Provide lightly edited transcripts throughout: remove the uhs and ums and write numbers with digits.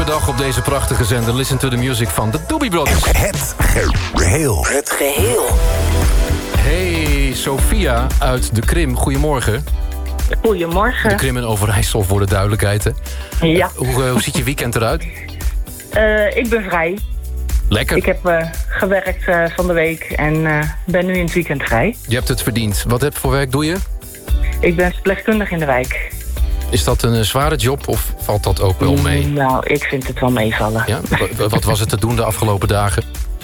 dag op deze prachtige zender. Listen to the music van de Doobie Brothers. Het geheel. Het geheel. Hey, Sophia uit de Krim. Goedemorgen. Goedemorgen. De Krim in Overijssel, voor de duidelijkheid. Hè? Ja. Hoe ziet je weekend eruit? Ik ben vrij. Lekker. Ik heb gewerkt van de week en ben nu in het weekend vrij. Je hebt het verdiend. Wat voor werk doe je? Ik ben verpleegkundige in de wijk. Is dat een zware job of valt dat ook wel mee? Nou, ik vind het wel meevallen. Ja? Wat was het te doen de afgelopen dagen?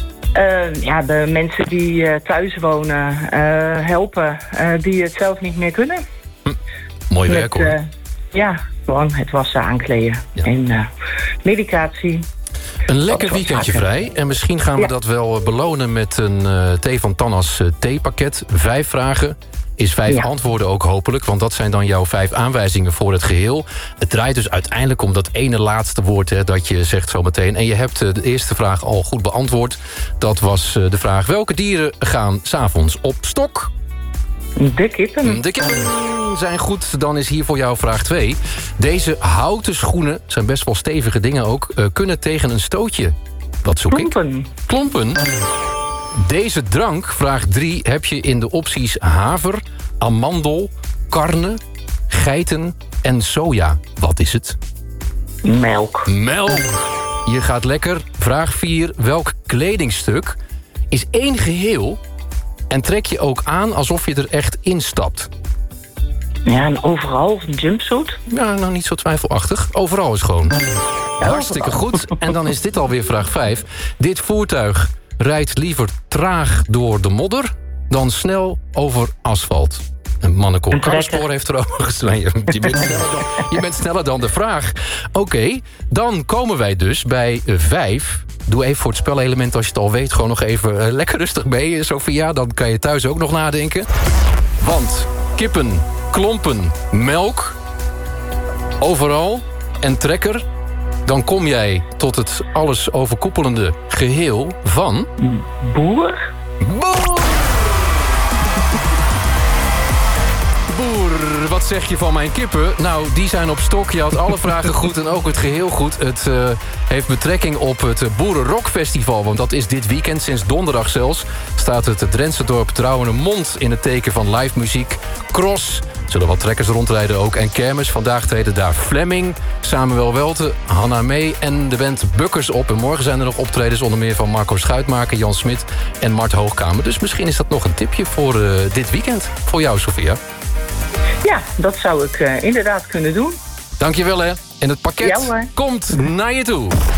De mensen die thuis wonen helpen, die het zelf niet meer kunnen. Mooi werk hoor. Gewoon het wassen, aankleden en medicatie. Een lekker weekendje vrij. En misschien gaan we dat wel belonen met een thee van Tannas theepakket. 5 vragen. Is 5 antwoorden ook hopelijk, want dat zijn dan jouw 5 aanwijzingen voor het geheel. Het draait dus uiteindelijk om dat ene laatste woord dat je zegt zometeen. En je hebt de eerste vraag al goed beantwoord. Dat was de vraag: welke dieren gaan 's avonds op stok? De kippen. De kippen zijn goed. Dan is hier voor jou vraag 2. Deze houten schoenen, zijn best wel stevige dingen ook, kunnen tegen een stootje. Wat zoek Klompen. ik? Klompen. Deze drank, vraag 3, heb je in de opties haver, amandel, karne, geiten en soja. Wat is het? Melk. Melk. Je gaat lekker. Vraag 4, welk kledingstuk is één geheel en trek je ook aan alsof je er echt instapt? Ja, en overal een jumpsuit. Ja, nou niet zo twijfelachtig. Overal is gewoon. Hartstikke goed. En dan is dit alweer vraag 5. Dit voertuig rijdt liever traag door de modder dan snel over asfalt. En Mannekol Karrespoor heeft erover gestaan. Je bent sneller dan de vraag. Oké, dan komen wij dus bij 5. Doe even voor het spelelement, als je het al weet, gewoon nog even lekker rustig mee, Sophia. Dan kan je thuis ook nog nadenken. Want kippen, klompen, melk, overal en trekker, dan kom jij tot het alles overkoepelende geheel van... Boer. Boer! Boer, wat zeg je van mijn kippen? Nou, die zijn op stok. Je had alle vragen goed en ook het geheel goed. Het heeft betrekking op het Boerenrockfestival. Want dat is dit weekend, sinds donderdag zelfs, staat het Drentse dorp Trouwenermond in het teken van live muziek. Cross, zullen wat trekkers rondrijden ook, en kermis. Vandaag treden daar Flemming, Samuel Welte, Hanna Mee en de band Bukkers op. En morgen zijn er nog optredens onder meer van Marco Schuitmaker, Jan Smit en Mart Hoogkamer. Dus misschien is dat nog een tipje voor dit weekend. Voor jou, Sophia. Ja, dat zou ik inderdaad kunnen doen. Dankjewel hè. En het pakket Ja, komt naar je toe.